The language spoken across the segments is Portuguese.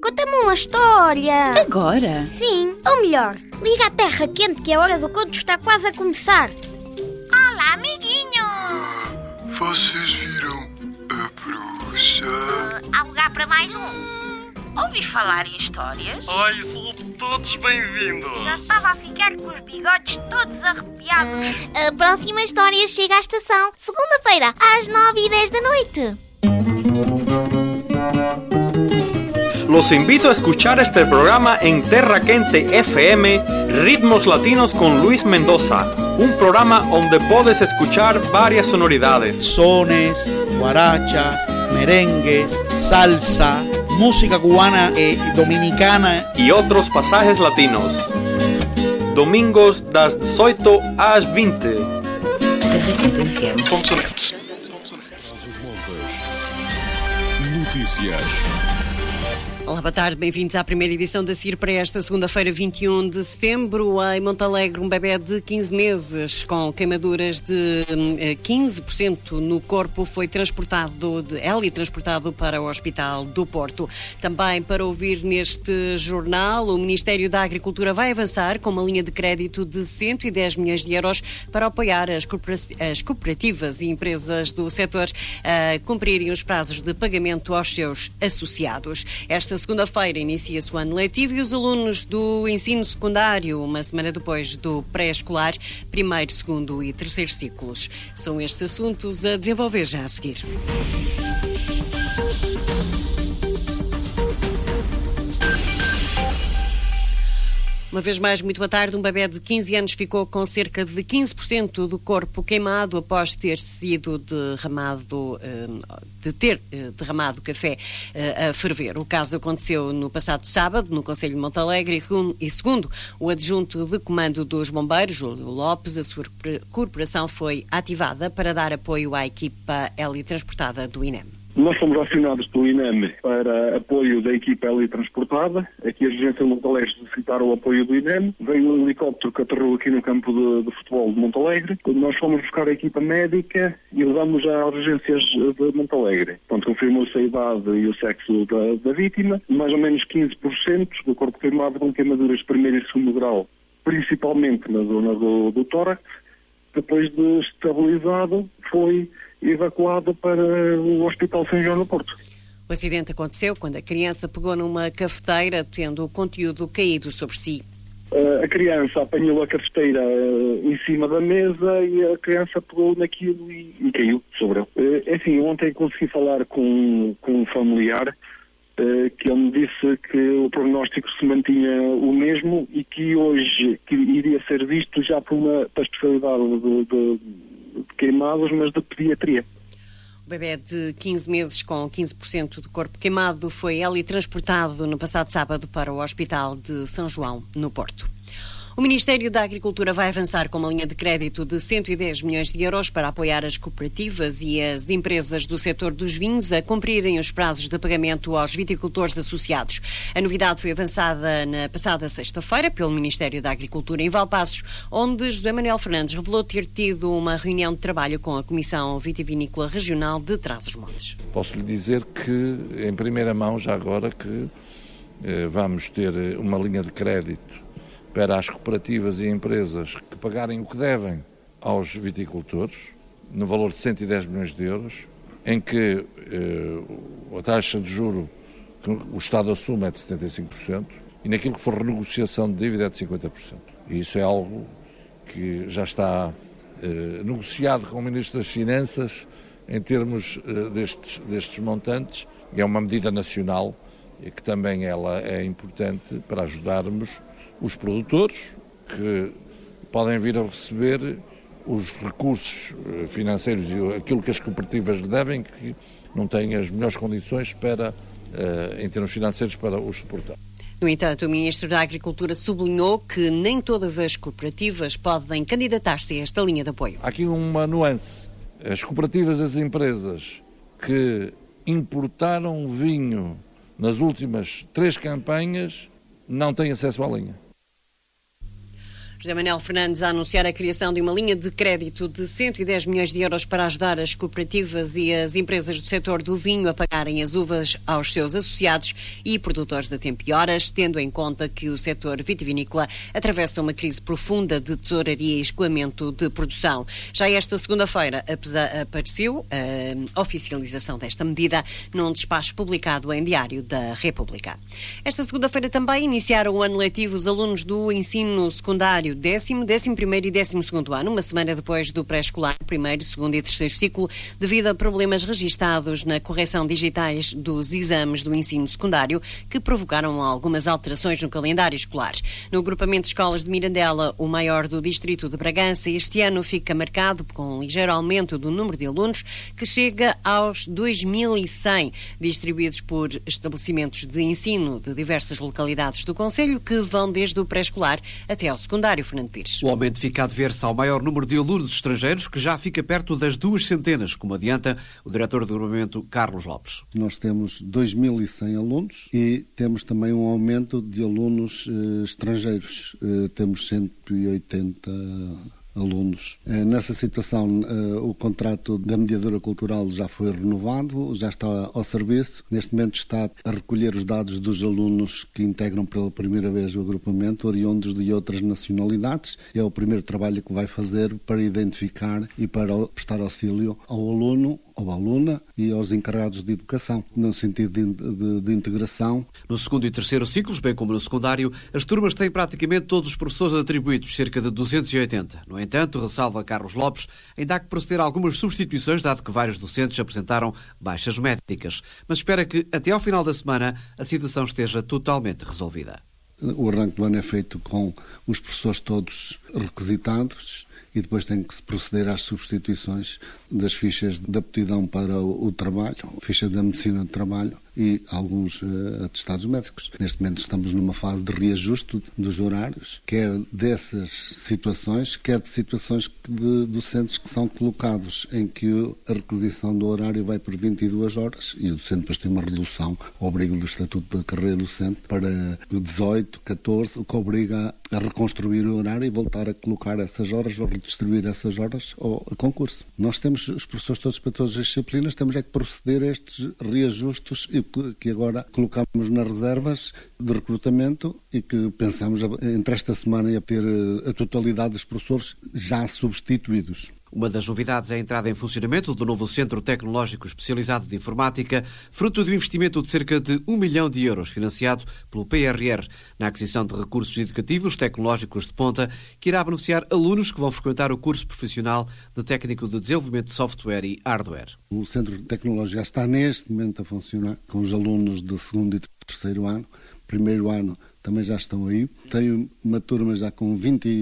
conta-me uma história. Agora? Sim, ou melhor, liga à terra quente que a hora do conto está quase a começar. Olá, amiguinho! Vocês viram a bruxa? Há lugar para mais um. Ouvis falar em histórias? Ai, são todos bem-vindos! Já estava a ficar com os bigodes todos arrepiados. A próxima história chega à estação segunda-feira, às 9h10 da noite. Los invito a escuchar este programa en Terra Quente FM, Ritmos Latinos con Luis Mendoza, un programa donde puedes escuchar varias sonoridades. Sones, guarachas, merengues, salsa, música cubana y dominicana Y otros pasajes latinos. Domingos das 18 às 20. Terra Quente FM. Consonantes. Notícias. Olá, boa tarde, bem-vindos à primeira edição da CIR para esta segunda-feira, 21 de setembro. Em Montalegre, um bebê de 15 meses com queimaduras de 15% no corpo foi transportado para o Hospital do Porto. Também para ouvir neste jornal, o Ministério da Agricultura vai avançar com uma linha de crédito de 110 milhões de euros para apoiar as cooperativas e empresas do setor a cumprirem os prazos de pagamento aos seus associados. Esta segunda-feira inicia-se o ano letivo e os alunos do ensino secundário, uma semana depois do pré-escolar, primeiro, segundo e terceiro ciclos. São estes assuntos a desenvolver já a seguir. Uma vez mais, muito boa tarde. Um bebê de 15 anos ficou com cerca de 15% do corpo queimado após ter derramado café a ferver. O caso aconteceu no passado sábado, no concelho de Montalegre, e segundo o adjunto de comando dos bombeiros, Júlio Lopes, a sua corporação foi ativada para dar apoio à equipa helitransportada do INEM. Nós fomos acionados pelo INEM para apoio da equipa helitransportada. Aqui a Agência de Montalegre solicitaram o apoio do INEM. Veio um helicóptero que aterrou aqui no campo de futebol de Montalegre. Nós fomos buscar a equipa médica e levamos às urgências de Montalegre. Portanto, confirmou-se a idade e o sexo da vítima. Mais ou menos 15% do corpo queimado com queimaduras de primeiro e segundo grau, principalmente na zona do tórax. Depois de estabilizado, foi evacuado para o Hospital São João no Porto. O acidente aconteceu quando a criança pegou numa cafeteira, tendo o conteúdo caído sobre si. A criança apanhou a cafeteira em cima da mesa e a criança pegou naquilo e caiu sobre ele. Enfim, ontem consegui falar com um familiar que ele me disse que o prognóstico se mantinha o mesmo e que hoje que iria ser visto já para a especialidade de queimados, mas de pediatria. O bebê de 15 meses com 15% do corpo queimado foi transportado no passado sábado para o Hospital de São João, no Porto. O Ministério da Agricultura vai avançar com uma linha de crédito de 110 milhões de euros para apoiar as cooperativas e as empresas do setor dos vinhos a cumprirem os prazos de pagamento aos viticultores associados. A novidade foi avançada na passada sexta-feira pelo Ministério da Agricultura em Valpaços, onde José Manuel Fernandes revelou ter tido uma reunião de trabalho com a Comissão Vitivinícola Regional de Trás-os-Montes. Posso lhe dizer que, em primeira mão, já agora, que vamos ter uma linha de crédito para as cooperativas e empresas que pagarem o que devem aos viticultores, no valor de 110 milhões de euros, em que a taxa de juro que o Estado assume é de 75% e naquilo que for renegociação de dívida é de 50%. E isso é algo que já está negociado com o Ministro das Finanças em termos destes montantes, e é uma medida nacional e que também ela é importante para ajudarmos os produtores que podem vir a receber os recursos financeiros e aquilo que as cooperativas lhe devem, que não têm as melhores condições para, em termos financeiros, para os suportar. No entanto, o Ministro da Agricultura sublinhou que nem todas as cooperativas podem candidatar-se a esta linha de apoio. Há aqui uma nuance. As cooperativas e as empresas que importaram vinho nas últimas 3 campanhas não têm acesso à linha. José Manuel Fernandes a anunciar a criação de uma linha de crédito de 110 milhões de euros para ajudar as cooperativas e as empresas do setor do vinho a pagarem as uvas aos seus associados e produtores a tempo e horas, tendo em conta que o setor vitivinícola atravessa uma crise profunda de tesouraria e escoamento de produção. Já esta segunda-feira apareceu a oficialização desta medida num despacho publicado em Diário da República. Esta segunda-feira também iniciaram o ano letivo os alunos do ensino secundário 10º, 11º e 12º ano, uma semana depois do pré-escolar, 1º, 2º e 3º ciclo, devido a problemas registados na correção digitais dos exames do ensino secundário, que provocaram algumas alterações no calendário escolar. No agrupamento de escolas de Mirandela, o maior do distrito de Bragança, este ano fica marcado com um ligeiro aumento do número de alunos, que chega aos 2.100, distribuídos por estabelecimentos de ensino de diversas localidades do concelho, que vão desde o pré-escolar até ao secundário. Fernando Pires. O aumento fica a dever-se ao maior número de alunos estrangeiros, que já fica perto das 200, como adianta o diretor do agrupamento, Carlos Lopes. Nós temos 2.100 alunos e temos também um aumento de alunos estrangeiros. Temos 180 alunos. Nessa situação, o contrato da mediadora cultural já foi renovado, já está ao serviço. Neste momento está a recolher os dados dos alunos que integram pela primeira vez o agrupamento, oriundos de outras nacionalidades. É o primeiro trabalho que vai fazer para identificar e para prestar auxílio ao aluno, ou à aluna e aos encarregados de educação, no sentido de integração. No segundo e terceiro ciclos, bem como no secundário, as turmas têm praticamente todos os professores atribuídos, cerca de 280. No entanto, ressalva Carlos Lopes, ainda há que proceder a algumas substituições, dado que vários docentes apresentaram baixas médicas. Mas espera que, até ao final da semana, a situação esteja totalmente resolvida. O arranque do ano é feito com os professores todos requisitados e depois tem que se proceder às substituições das fichas de aptidão para o trabalho, ficha da medicina de trabalho e alguns atestados médicos. Neste momento estamos numa fase de reajuste dos horários, quer dessas situações, quer de situações de docentes que são colocados em que a requisição do horário vai por 22 horas e o docente depois tem uma redução ao abrigo do Estatuto da Carreira Docente para 18, 14, o que obriga a reconstruir o horário e voltar a colocar essas horas ou redistribuir essas horas a concurso. Nós temos os professores todos para todas as disciplinas, temos é que proceder a estes reajustes que agora colocamos nas reservas de recrutamento e que pensamos entre esta semana ia ter a totalidade dos professores já substituídos. Uma das novidades é a entrada em funcionamento do novo Centro Tecnológico Especializado de Informática, fruto do investimento de cerca de 1 milhão de euros, financiado pelo PRR, na aquisição de recursos educativos tecnológicos de ponta, que irá beneficiar alunos que vão frequentar o curso profissional de técnico de desenvolvimento de software e hardware. O Centro Tecnológico já está neste momento a funcionar com os alunos do segundo e terceiro ano. Primeiro ano também já estão aí. Tenho uma turma já com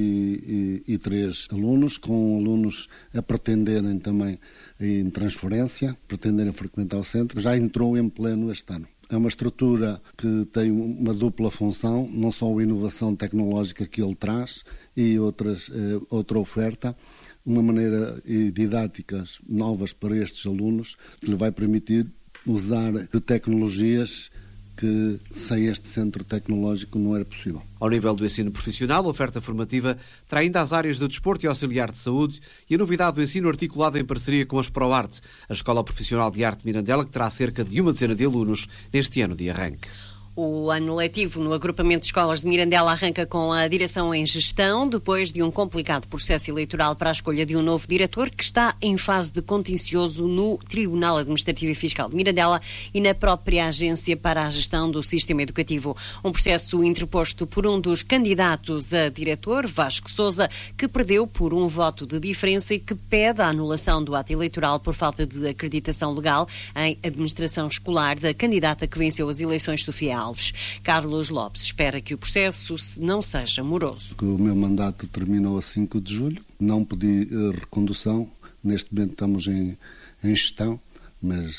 23 alunos, com alunos a pretenderem também em transferência, pretenderem frequentar o centro. Já entrou em pleno este ano. É uma estrutura que tem uma dupla função, não só a inovação tecnológica que ele traz e outra oferta, uma maneira didáticas novas para estes alunos, que lhe vai permitir usar de tecnologias que sem este centro tecnológico não era possível. Ao nível do ensino profissional, a oferta formativa terá ainda as áreas de desporto e auxiliar de saúde e a novidade do ensino articulado em parceria com a Esproarte, a Escola Profissional de Arte Mirandela, que terá cerca de 1 de alunos neste ano de arranque. O ano letivo no agrupamento de escolas de Mirandela arranca com a direção em gestão, depois de um complicado processo eleitoral para a escolha de um novo diretor, que está em fase de contencioso no Tribunal Administrativo e Fiscal de Mirandela e na própria Agência para a Gestão do Sistema Educativo. Um processo interposto por um dos candidatos a diretor, Vasco Sousa, que perdeu por um voto de diferença e que pede a anulação do ato eleitoral por falta de acreditação legal em administração escolar da candidata que venceu as eleições, Sofia Alves. Carlos Lopes espera que o processo não seja moroso. O meu mandato terminou a 5 de julho, não pedi recondução, neste momento estamos em gestão, mas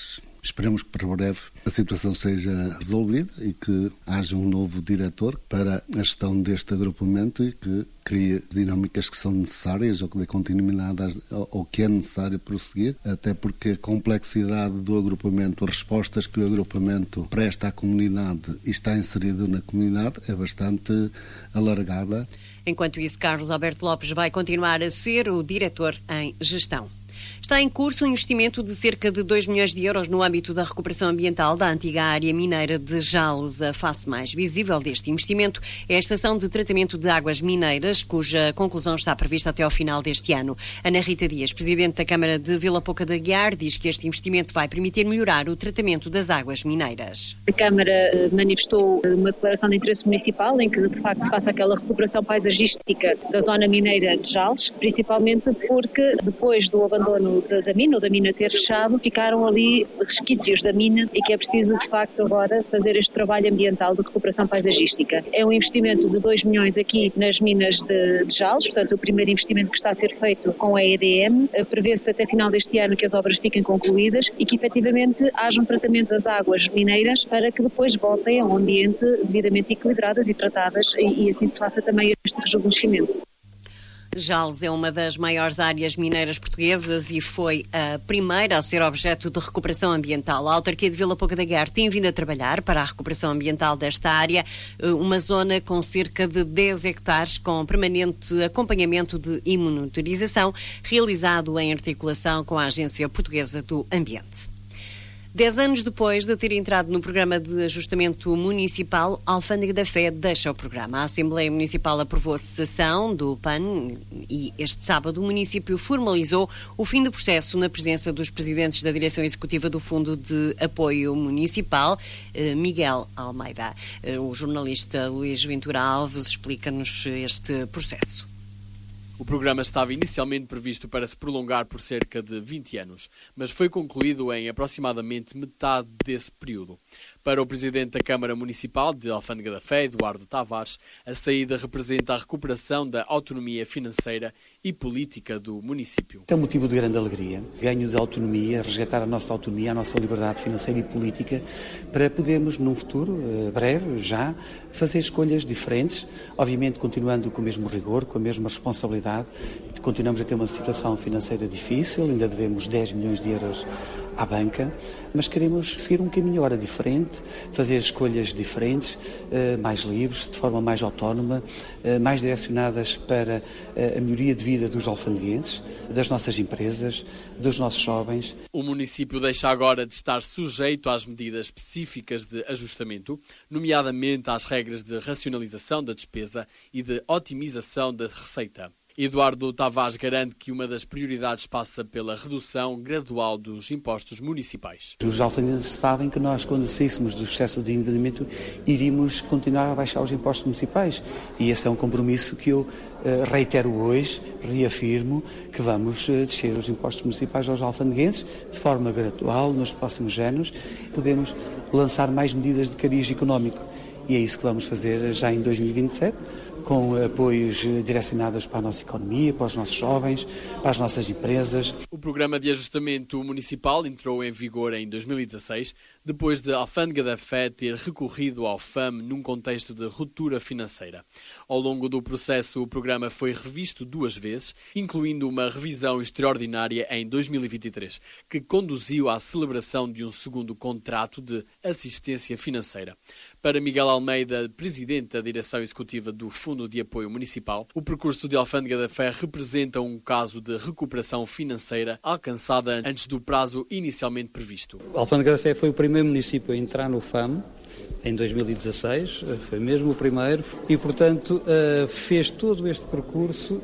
Esperemos que para breve a situação seja resolvida e que haja um novo diretor para a gestão deste agrupamento e que crie dinâmicas que são necessárias ou que dê continuidade ao que é necessário prosseguir, até porque a complexidade do agrupamento, as respostas que o agrupamento presta à comunidade e está inserido na comunidade é bastante alargada. Enquanto isso, Carlos Alberto Lopes vai continuar a ser o diretor em gestão. Está em curso um investimento de cerca de 2 milhões de euros no âmbito da recuperação ambiental da antiga área mineira de Jales. A face mais visível deste investimento é a estação de tratamento de águas mineiras, cuja conclusão está prevista até ao final deste ano. Ana Rita Dias, presidente da Câmara de Vila Pouca de Aguiar, diz que este investimento vai permitir melhorar o tratamento das águas mineiras. A Câmara manifestou uma declaração de interesse municipal em que, de facto, se faça aquela recuperação paisagística da zona mineira de Jales, principalmente porque, depois do abandono da mina, ou da mina ter fechado, ficaram ali resquícios da mina e que é preciso, de facto, agora fazer este trabalho ambiental de recuperação paisagística. É um investimento de 2 milhões aqui nas minas de Jales, portanto, o primeiro investimento que está a ser feito com a EDM. Prevê-se até final deste ano que as obras fiquem concluídas e que, efetivamente, haja um tratamento das águas mineiras para que depois voltem a um ambiente devidamente equilibradas e tratadas e assim se faça também este rejuvenescimento. Jales é uma das maiores áreas mineiras portuguesas e foi a primeira a ser objeto de recuperação ambiental. A autarquia de Vila Pouca de Aguiar tem vindo a trabalhar para a recuperação ambiental desta área, uma zona com cerca de 10 hectares, com permanente acompanhamento de e monitorização, realizado em articulação com a Agência Portuguesa do Ambiente. 10 anos depois de ter entrado no programa de ajustamento municipal, a Alfândega da Fé deixa o programa. A Assembleia Municipal aprovou a cessação do PAN e este sábado o município formalizou o fim do processo na presença dos presidentes da Direção Executiva do Fundo de Apoio Municipal, Miguel Almeida. O jornalista Luís Ventura Alves explica-nos este processo. O programa estava inicialmente previsto para se prolongar por cerca de 20 anos, mas foi concluído em aproximadamente metade desse período. Para o Presidente da Câmara Municipal de Alfândega da Fé, Eduardo Tavares, a saída representa a recuperação da autonomia financeira e política do município. É um motivo de grande alegria, ganho de autonomia, resgatar a nossa autonomia, a nossa liberdade financeira e política, para podermos, num futuro breve, já, fazer escolhas diferentes, obviamente continuando com o mesmo rigor, com a mesma responsabilidade. Continuamos a ter uma situação financeira difícil, ainda devemos 10 milhões de euros à banca, mas queremos seguir um caminho agora diferente, fazer escolhas diferentes, mais livres, de forma mais autónoma, mais direcionadas para a melhoria de vida dos alfandeguenses, das nossas empresas, dos nossos jovens. O município deixa agora de estar sujeito às medidas específicas de ajustamento, nomeadamente às regras de racionalização da despesa e de otimização da receita. Eduardo Tavares garante que uma das prioridades passa pela redução gradual dos impostos municipais. Os alfandeguenses sabem que nós, quando saíssemos do excesso de endividamento, iríamos continuar a baixar os impostos municipais. E esse é um compromisso que eu reitero hoje, reafirmo, que vamos descer os impostos municipais aos alfandeguenses de forma gradual nos próximos anos. Podemos lançar mais medidas de cariz económico. E é isso que vamos fazer já em 2027, com apoios direcionados para a nossa economia, para os nossos jovens, para as nossas empresas. O programa de ajustamento municipal entrou em vigor em 2016, depois de Alfândega da Fé ter recorrido ao FAM num contexto de ruptura financeira. Ao longo do processo, o programa foi revisto 2 vezes, incluindo uma revisão extraordinária em 2023, que conduziu à celebração de um segundo contrato de assistência financeira. Para Miguel Almeida, presidente da Direção Executiva do Fundo de Apoio Municipal, o percurso de Alfândega da Fé representa um caso de recuperação financeira alcançada antes do prazo inicialmente previsto. Alfândega da Fé foi o primeiro município a entrar no FAM em 2016, foi mesmo o primeiro, e portanto fez todo este percurso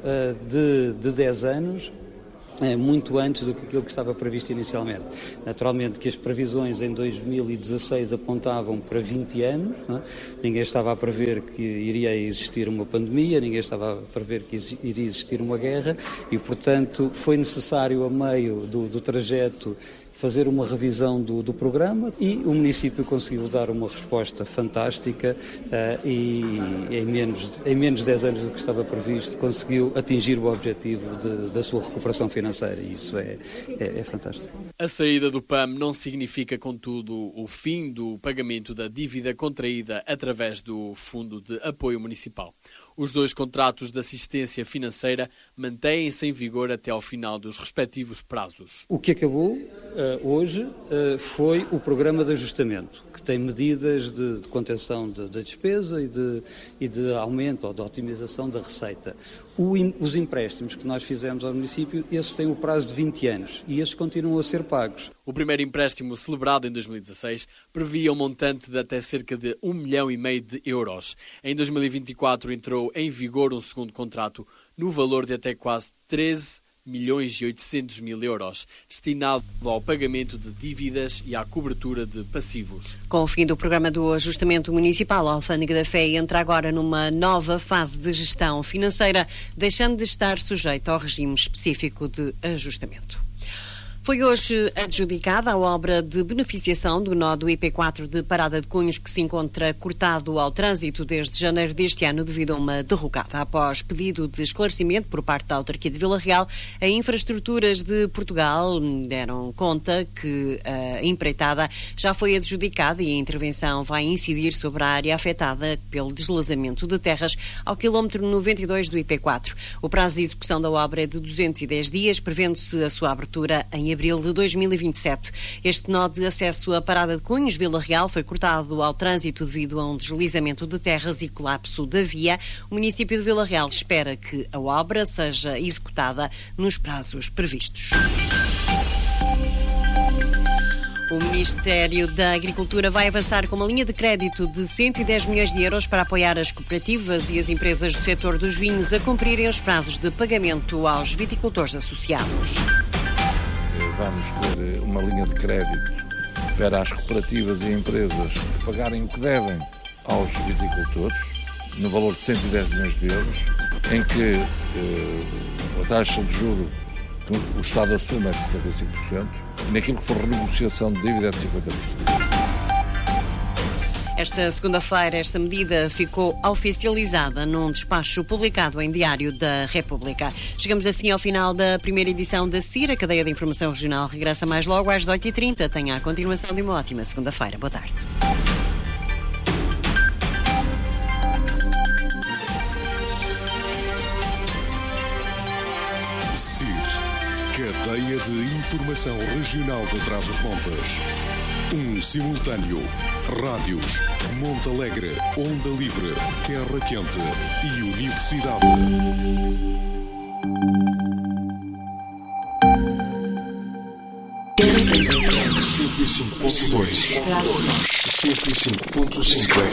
de 10 anos, muito antes do que aquilo que estava previsto inicialmente. Naturalmente que as previsões em 2016 apontavam para 20 anos, não é? Ninguém estava a prever que iria existir uma pandemia, ninguém estava a prever que iria existir uma guerra e, portanto, foi necessário, a meio do trajeto fazer uma revisão do programa e o município conseguiu dar uma resposta fantástica e em menos de 10 anos do que estava previsto conseguiu atingir o objetivo da sua recuperação financeira e isso é fantástico. A saída do PAM não significa, contudo, o fim do pagamento da dívida contraída através do Fundo de Apoio Municipal. Os 2 contratos de assistência financeira mantêm-se em vigor até ao final dos respectivos prazos. O que acabou hoje foi o programa de ajustamento, que tem medidas de contenção da despesa e de aumento ou de otimização da receita. Os empréstimos que nós fizemos ao município, esses têm o prazo de 20 anos e esses continuam a ser pagos. O primeiro empréstimo, celebrado em 2016, previa um montante de até cerca de 1,5 milhão de euros. Em 2024 entrou em vigor um segundo contrato no valor de até quase 13,8 milhões, destinado ao pagamento de dívidas e à cobertura de passivos. Com o fim do programa do ajustamento municipal, a Alfândega da Fé entra agora numa nova fase de gestão financeira, deixando de estar sujeita ao regime específico de ajustamento. Foi hoje adjudicada a obra de beneficiação do nó do IP4 de Parada de Cunhos, que se encontra cortado ao trânsito desde janeiro deste ano devido a uma derrocada. Após pedido de esclarecimento por parte da autarquia de Vila Real, a Infraestruturas de Portugal deram conta que a empreitada já foi adjudicada e a intervenção vai incidir sobre a área afetada pelo deslizamento de terras ao quilómetro 92 do IP4. O prazo de execução da obra é de 210 dias, prevendo-se a sua abertura em abril de 2027. Este nó de acesso à Parada de Cunhos, Vila Real, foi cortado ao trânsito devido a um deslizamento de terras e colapso da via. O município de Vila Real espera que a obra seja executada nos prazos previstos. O Ministério da Agricultura vai avançar com uma linha de crédito de 110 milhões de euros para apoiar as cooperativas e as empresas do setor dos vinhos a cumprirem os prazos de pagamento aos viticultores associados. Vamos ter uma linha de crédito para as cooperativas e empresas pagarem o que devem aos viticultores, no valor de 110 milhões de euros, em que a taxa de juros que o Estado assume é de 75% e naquilo que for renegociação de dívida é de 50%. Esta segunda-feira, esta medida ficou oficializada num despacho publicado em Diário da República. Chegamos assim ao final da primeira edição da CIR. A cadeia de informação regional regressa mais logo às 18h30. Tenha a continuação de uma ótima segunda-feira. Boa tarde. CIR, cadeia de informação regional de Trás-os-Montes. Um simultâneo. Rádios, Montalegre, Onda Livre, Terra Quente e Universidade. 105.2 105.5